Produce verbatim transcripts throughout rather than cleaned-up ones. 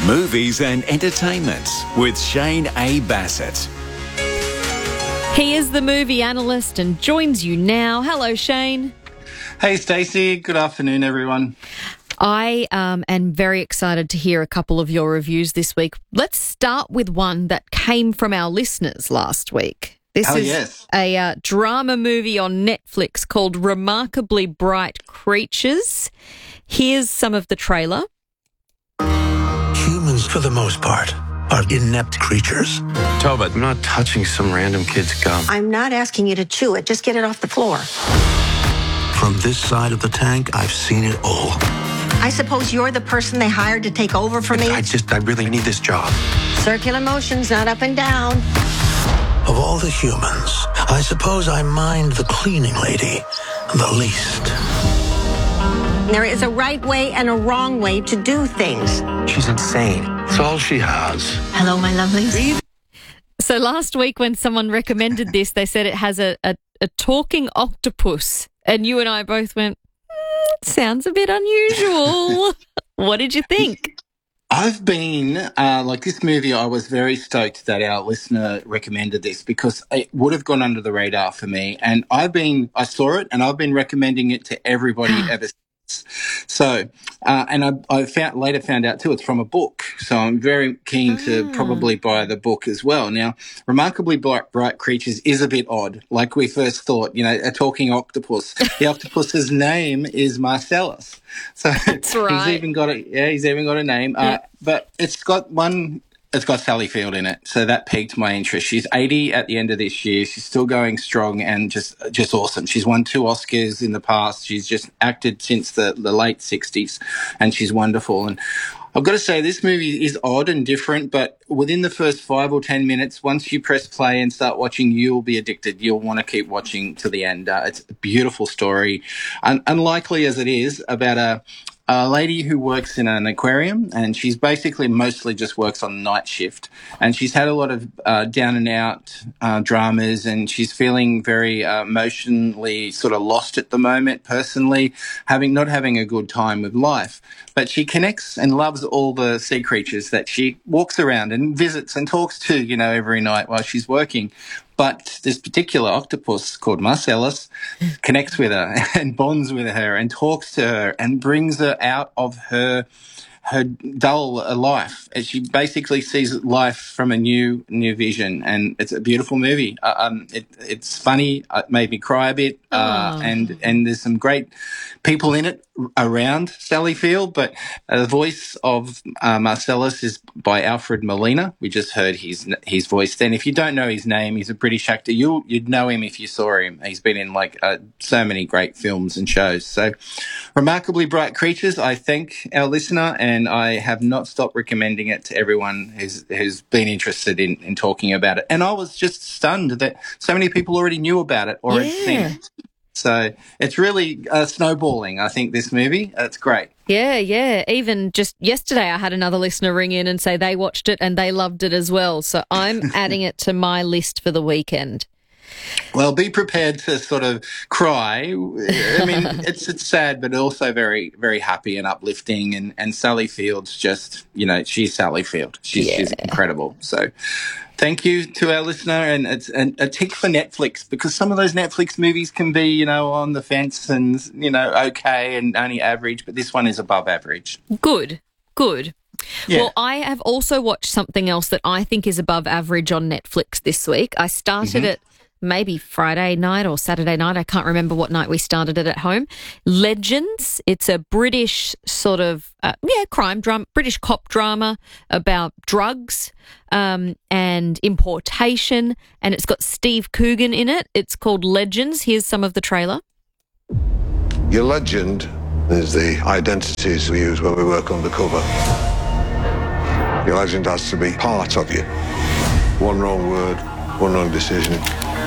Movies and entertainment with Shane A. Bassett. He is the movie analyst and joins you now. Hello, Shane. Hey, Stacey. Good afternoon, everyone. I um, am very excited to hear a couple of your reviews this week. Let's start with one that came from our listeners last week. This oh, is yes. a uh, drama movie on Netflix called Remarkably Bright Creatures. Here's some of the trailer. Humans, for the most part, are inept creatures. Tobit, I'm not touching some random kid's gum. I'm not asking you to chew it. Just get it off the floor. From this side of the tank, I've seen it all. I suppose you're the person they hired to take over for me? I just, I really need this job. Circular motions, not up and down. Of all the humans, I suppose I mind the cleaning lady the least. There is a right way and a wrong way to do things. She's insane. That's all she has. Hello, my lovelies. So last week when someone recommended this, they said it has a, a, a talking octopus. And you and I both went, mm, it sounds a bit unusual. What did you think? I've been, uh, like this movie, I was very stoked that our listener recommended this because it would have gone under the radar for me. And I've been, I saw it and I've been recommending it to everybody ever since. So, uh, and I, I found later found out too, it's from a book. So I'm very keen to probably buy the book as well. Now, Remarkably Bright, Bright Creatures is a bit odd. Like we first thought, you know, a talking octopus. The octopus's name is Marcellus. So That's right. he's even got a, yeah, he's even got a name. Yeah. Uh, but it's got one. It's got Sally Field in it, so that piqued my interest. She's eighty at the end of this year. She's still going strong and just just awesome. She's won two Oscars in the past. She's just acted since the, the late sixties, and she's wonderful. And I've got to say, this movie is odd and different, but within the first five or ten minutes, once you press play and start watching, you'll be addicted. You'll want to keep watching to the end. Uh, it's a beautiful story, Un- unlikely as it is, about a a lady who works in an aquarium, and she's basically mostly just works on night shift. And she's had a lot of uh, down and out uh, dramas, and she's feeling very uh, emotionally sort of lost at the moment, personally, having not having a good time with life. But she connects and loves all the sea creatures that she walks around and visits and talks to, you know, every night while she's working. But this particular octopus called Marcellus connects with her and bonds with her and talks to her and brings her out of her her dull life. And she basically sees life from a new new vision, and it's a beautiful movie. Uh, um, it, it's funny. It made me cry a bit, uh, and and there's some great people in it around Sally Field. But uh, the voice of uh, Marcellus is by Alfred Molina. We just heard his his voice then. If you don't know his name, he's a British actor. You you'd know him if you saw him. He's been in like uh, so many great films and shows. So, Remarkably Bright Creatures. I thank our listener, and I have not stopped recommending it to everyone who's who's been interested in, in talking about it. And I was just stunned that so many people already knew about it or had seen it. So it's really uh, snowballing, I think, this movie. It's great. Yeah, yeah. Even just yesterday I had another listener ring in and say they watched it and they loved it as well. So I'm adding it to my list for the weekend. Well, be prepared to sort of cry. I mean, it's it's sad, but also very, very happy and uplifting. And, and Sally Field's just, you know, she's Sally Field. She's, Yeah. she's incredible. So thank you to our listener. And it's a, a tick for Netflix, because some of those Netflix movies can be, you know, on the fence and, you know, okay and only average. But this one is above average. Good, good. Yeah. Well, I have also watched something else that I think is above average on Netflix this week. I started Mm-hmm. it maybe Friday night or Saturday night. I can't remember what night we started it at home. Legends. It's a British sort of, uh, yeah, crime drama, British cop drama about drugs um, and importation. And it's got Steve Coogan in it. It's called Legends. Here's some of the trailer. Your legend is the identities we use when we work undercover. Your legend has to be part of you. One wrong word, one wrong decision,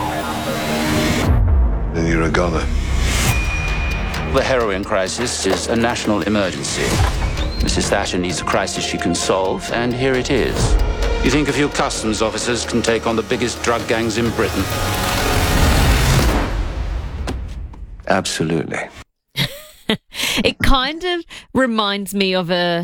and you're a goner. The heroin crisis is a national emergency. Missus Thatcher needs a crisis she can solve, and here it is. You think a few customs officers can take on the biggest drug gangs in Britain? Absolutely. It kind of reminds me of a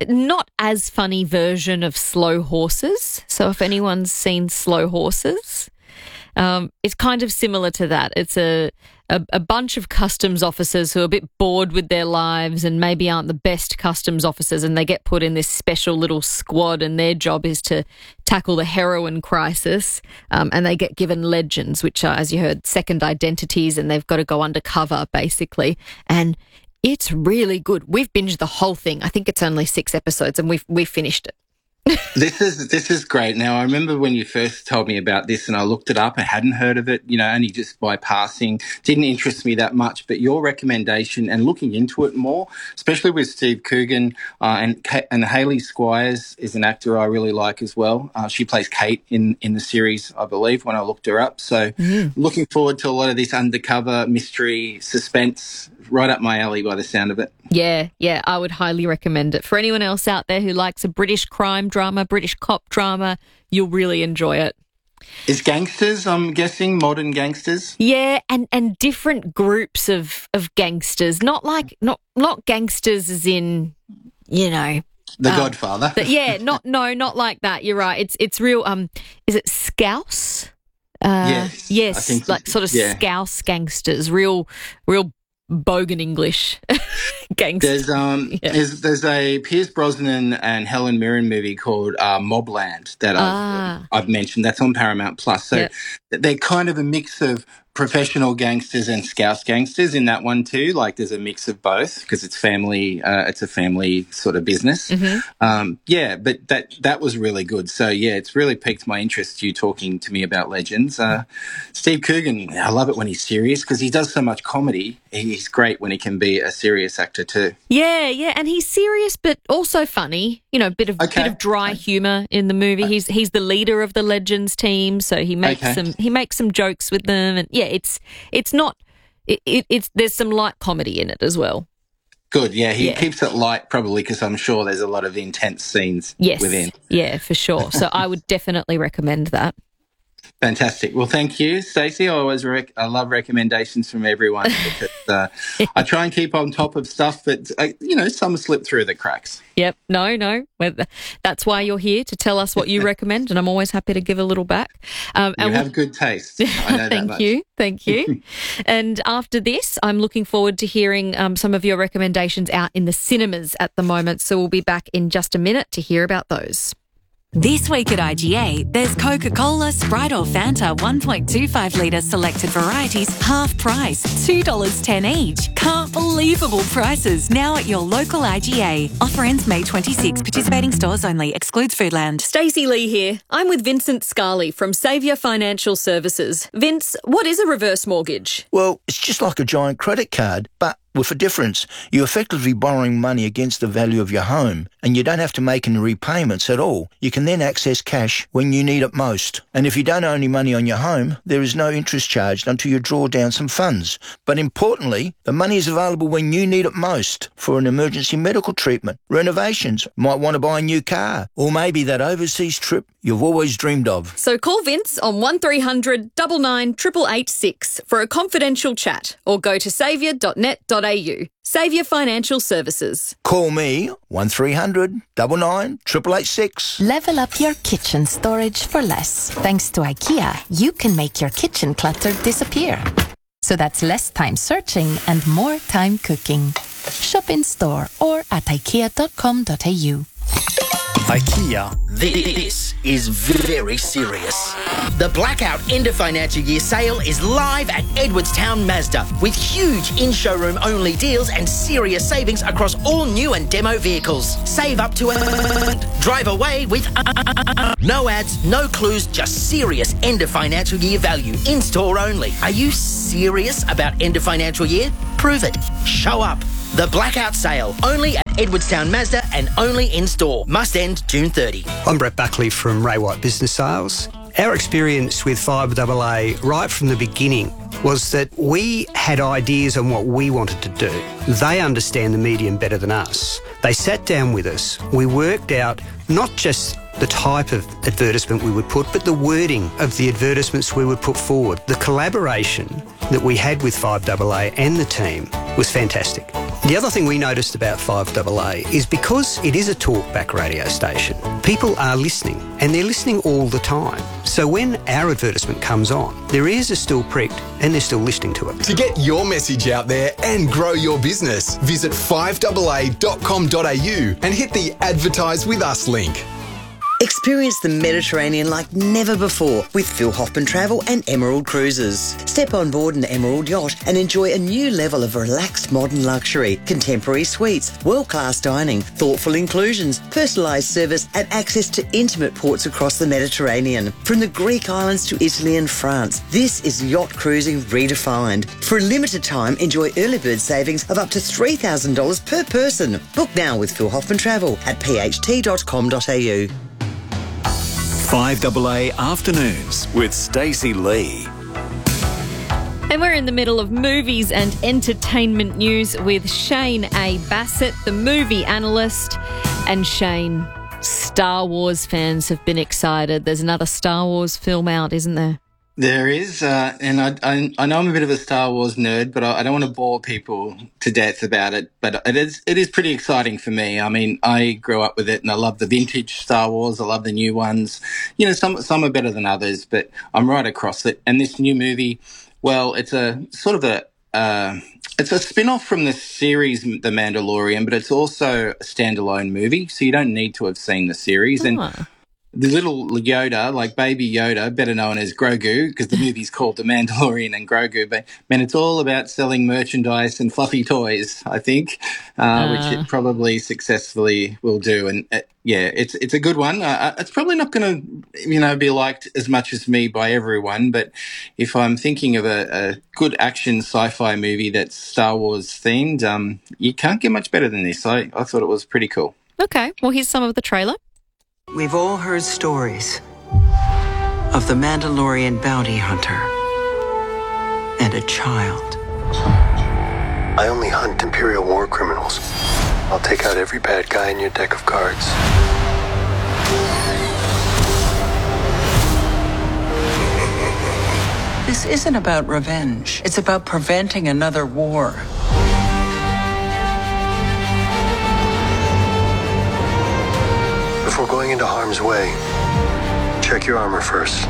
not as funny version of Slow Horses. So if anyone's seen Slow Horses, um, it's kind of similar to that. It's a, a a bunch of customs officers who are a bit bored with their lives and maybe aren't the best customs officers, and they get put in this special little squad, and their job is to tackle the heroin crisis, um, and they get given legends, which are, as you heard, second identities, and they've got to go undercover, basically. And it's really good. We've binged the whole thing. I think it's only six episodes, and we've we've finished it. This is this is great. Now, I remember when you first told me about this, and I looked it up. I hadn't heard of it, you know, only just by passing. Didn't interest me that much. But your recommendation and looking into it more, especially with Steve Coogan uh, and and Hayley Squires is an actor I really like as well. Uh, she plays Kate in in the series, I believe, when I looked her up. So, mm. looking forward to a lot of this undercover mystery suspense. Right up my alley by the sound of it. Yeah, yeah, I would highly recommend it. For anyone else out there who likes a British crime drama, British cop drama, you'll really enjoy it. Is gangsters, I'm guessing, modern gangsters? Yeah, and, and different groups of, of gangsters. Not like, not not gangsters as in, you know... The um, Godfather. The, yeah, not, no, not like that. You're right. It's it's real, um, is it Scouse? Uh, yes. Yes, I think, like sort of yeah. Scouse gangsters, real, real... bogan English gangsters. There's um yeah. there's, there's a Pierce Brosnan and Helen Mirren movie called uh, Mobland that ah. I've, I've mentioned. That's on Paramount Plus. So yep. they're kind of a mix of professional gangsters and Scouse gangsters in that one too. Like there's a mix of both because it's family. Uh, it's a family sort of business. Mm-hmm. Um, yeah, but that that was really good. So yeah, it's really piqued my interest. You talking to me about legends. Uh, Steve Coogan, I love it when he's serious because he does so much comedy. He's great when he can be a serious actor too. Yeah, yeah, and he's serious but also funny. You know, a bit of okay. bit of dry humour in the movie. He's he's the leader of the Legends team, so he makes okay. some he makes some jokes with them, and yeah, it's it's not it, it, it's there's some light comedy in it as well. Good, yeah, he yeah. keeps it light probably because I'm sure there's a lot of intense scenes yes. within. Yeah, for sure. So I would definitely recommend that. Fantastic. Well, thank you, Stacey. I always rec- I love recommendations from everyone because uh, I try and keep on top of stuff, but, uh, you know, some slip through the cracks. Yep. No, no. That's why you're here, to tell us what you recommend, and I'm always happy to give a little back. Um, you and have we'll... good taste. I know Thank that much. you. Thank you. And after this, I'm looking forward to hearing um, some of your recommendations out in the cinemas at the moment, so we'll be back in just a minute to hear about those. This week at I G A, there's Coca-Cola, Sprite or Fanta one point two five litre selected varieties, half price, two dollars ten each. Can't believable prices now at your local I G A. Offer ends May twenty-sixth. Participating stores only. Excludes Foodland. Stacey Lee here. I'm with Vincent Scarley from Saviour Financial Services. Vince, what is a reverse mortgage? Well, it's just like a giant credit card, but with a difference. You're effectively borrowing money against the value of your home, and you don't have to make any repayments at all. You can then access cash when you need it most. And if you don't owe any money on your home, there is no interest charged until you draw down some funds. But importantly, the money is available when you need it most for an emergency medical treatment, renovations, might want to buy a new car, or maybe that overseas trip you've always dreamed of. So call Vince on one three hundred nine nine eight eight eight six for a confidential chat, or go to saviour dot net dot a u. Saviour Financial Services. Call me one three hundred nine nine eight eight eight six. Level up your kitchen storage for less. Thanks to IKEA, you can make your kitchen clutter disappear. So that's less time searching and more time cooking. Shop in store or at ikea dot com dot a u. IKEA. This is very serious. The Blackout End of Financial Year sale is live at Edwardstown Mazda with huge in-showroom only deals and serious savings across all new and demo vehicles. Save up to a... Drive away with... No ads, no clues, just serious end of financial year value. In-store only. Are you serious about end of financial year? Prove it. Show up. The Blackout Sale, only at Edwardstown Mazda and only in-store. Must end June thirtieth. I'm Brett Buckley from Ray White Business Sales. Our experience with Fibre A A right from the beginning was that we had ideas on what we wanted to do. They understand the medium better than us. They sat down with us. We worked out not just the type of advertisement we would put, but the wording of the advertisements we would put forward. The collaboration that we had with Fibre A A and the team was fantastic. The other thing we noticed about five A A is because it is a talkback radio station, people are listening, and they're listening all the time. So when our advertisement comes on, their ears are still pricked and they're still listening to it. To get your message out there and grow your business, visit five A A dot com dot a u and hit the Advertise With Us link. Experience the Mediterranean like never before with Phil Hoffman Travel and Emerald Cruises. Step on board an Emerald yacht and enjoy a new level of relaxed modern luxury, contemporary suites, world-class dining, thoughtful inclusions, personalised service and access to intimate ports across the Mediterranean. From the Greek islands to Italy and France, this is yacht cruising redefined. For a limited time, enjoy early bird savings of up to three thousand dollars per person. Book now with Phil Hoffman Travel at p h t dot com dot a u. five A A Afternoons with Stacey Lee. And we're in the middle of movies and entertainment news with Shane A. Bassett, the movie analyst. And Shane, Star Wars fans have been excited. There's another Star Wars film out, isn't there? There is, uh, and I, I, I know I'm a bit of a Star Wars nerd, but I, I don't want to bore people to death about it. But it is, it is pretty exciting for me. I mean, I grew up with it, and I love the vintage Star Wars. I love the new ones. You know, some some are better than others, but I'm right across it. And this new movie, well, it's a sort of a uh, it's a spin-off from the series The Mandalorian, but it's also a standalone movie, so you don't need to have seen the series. Oh. And the little Yoda, like Baby Yoda, better known as Grogu, because the movie's called The Mandalorian and Grogu, but, man, it's all about selling merchandise and fluffy toys, I think, uh, uh. which it probably successfully will do. And, uh, yeah, it's it's a good one. Uh, it's probably not going to, you know, be liked as much as me by everyone, but if I'm thinking of a, a good action sci-fi movie that's Star Wars themed, um, you can't get much better than this. I, I thought it was pretty cool. Okay, well, here's some of the trailer. We've all heard stories of the Mandalorian bounty hunter and a child. I only hunt Imperial war criminals. I'll take out every bad guy in your deck of cards. This isn't about revenge. It's about preventing another war. Before going into harm's way, check your armor first.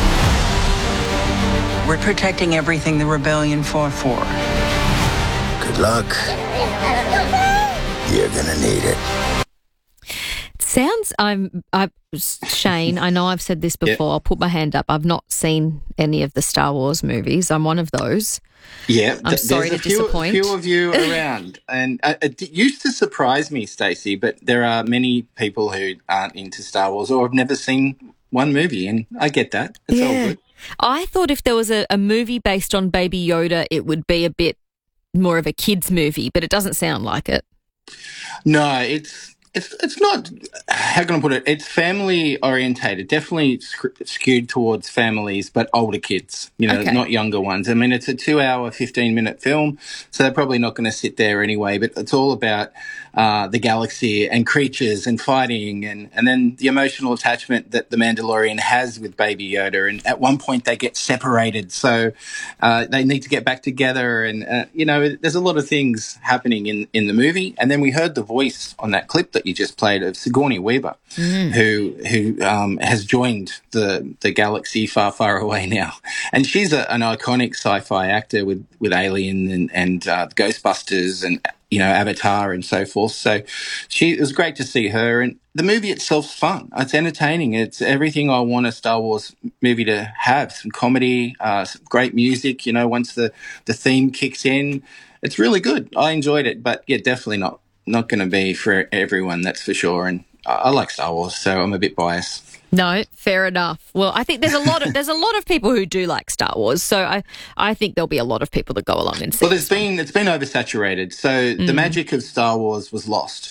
We're protecting everything the rebellion fought for. Good luck. You're gonna need it. Sounds, I'm, I, Shane, I know I've said this before. Yeah. I'll put my hand up. I've not seen any of the Star Wars movies. I'm one of those. Yeah, I'm th- sorry there's to a few, disappoint. few of you around, and uh, it used to surprise me, Stacey. But there are many people who aren't into Star Wars or have never seen one movie, and I get that. It's yeah. all good. I thought if there was a, a movie based on Baby Yoda, it would be a bit more of a kids' movie, but it doesn't sound like it. No, it's. It's it's not, how can I put it, it's family orientated, definitely sc- skewed towards families, but older kids, you know, okay. not younger ones. I mean, it's a two hour, fifteen minute film, so they're probably not going to sit there anyway, but it's all about uh, the galaxy and creatures and fighting and, and then the emotional attachment that the Mandalorian has with Baby Yoda. And at one point they get separated, so uh, they need to get back together. And, uh, you know, there's a lot of things happening in, in the movie. And then we heard the voice on that clip that you just played of Sigourney Weaver, mm. who who um, has joined the the galaxy far, far away now. And she's a, an iconic sci-fi actor with, with Alien and, and uh, Ghostbusters and, you know, Avatar and so forth. So she, it was great to see her. And the movie itself's fun. It's entertaining. It's everything I want a Star Wars movie to have. Some comedy, uh, some great music, you know, once the, the theme kicks in. It's really good. I enjoyed it, but yeah, definitely not not going to be for everyone, that's for sure. And I, I like Star Wars, so I'm a bit biased. No, fair enough. Well, I think there's a lot of there's a lot of people who do like Star Wars, so I, I think there'll be a lot of people that go along and see. Well, there's been it's been oversaturated, so mm. the magic of Star Wars was lost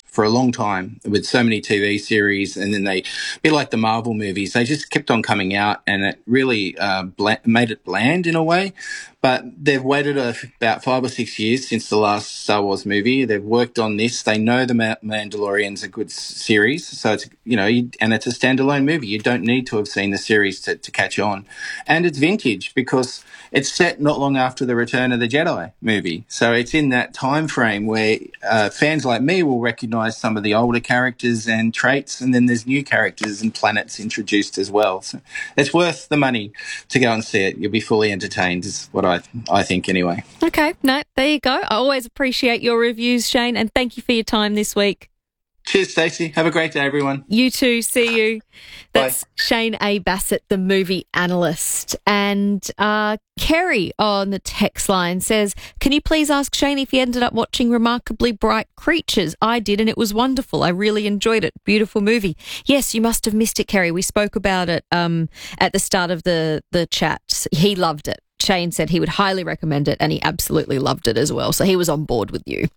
for a long time with so many T V series, and then they, a bit like the Marvel movies, they just kept on coming out, and it really uh, bland, made it bland in a way. But they've waited uh, about five or six years since the last Star Wars movie. They've worked on this. They know the Ma- Mandalorian's a good s- series, so it's, you know, you, and it's a standalone movie. You don't need to have seen the series to, to catch on, and it's vintage because it's set not long after the Return of the Jedi movie. So it's in that time frame where uh, fans like me will recognise some of the older characters and traits, and then there's new characters and planets introduced as well. So it's worth the money to go and see it. You'll be fully entertained, is what I I think anyway. Okay, no, there you go. I always appreciate your reviews, Shane, and thank you for your time this week. Cheers, Stacey. Have a great day, everyone. You too. See you. That's Bye. Shane A. Bassett, the movie analyst. And uh, Kerry on the text line says, can you please ask Shane if he ended up watching Remarkably Bright Creatures? I did, and it was wonderful. I really enjoyed it. Beautiful movie. Yes, you must have missed it, Kerry. We spoke about it um, at the start of the, the chat. He loved it. Shane said he would highly recommend it, and he absolutely loved it as well. So he was on board with you.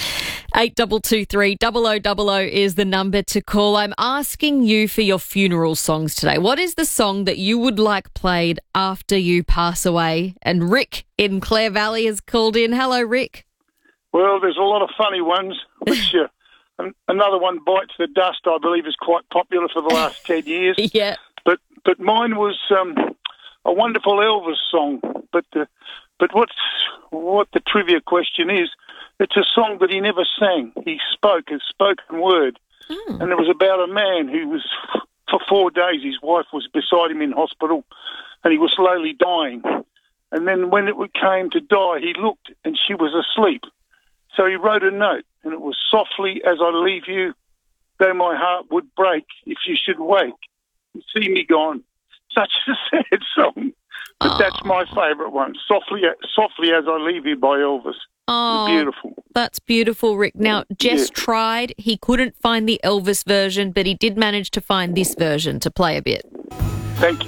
eight two two three, double oh double oh is the number to call. I'm asking you for your funeral songs today. What is the song that you would like played after you pass away? And Rick in Clare Valley has called in. Hello, Rick. Well, there's a lot of funny ones, which uh, an- another one, Bites the Dust, I believe is quite popular for the last ten years. Yeah. But but mine was um, a wonderful Elvis song. But uh, but what's what the trivia question is, it's a song that he never sang. He spoke, a spoken word. Mm. And it was about a man who was, for four days, his wife was beside him in hospital, and he was slowly dying. And then when it came to die, he looked, and she was asleep. So he wrote a note, and it was, softly as I leave you, though my heart would break, if you should wake and see me gone. Such a sad song. But Aww. That's my favourite one, Softly Softly As I Leave You by Elvis. Oh, beautiful. That's beautiful, Rick. Now, Jess yeah. tried. He couldn't find the Elvis version, but he did manage to find this version to play a bit. Thank you.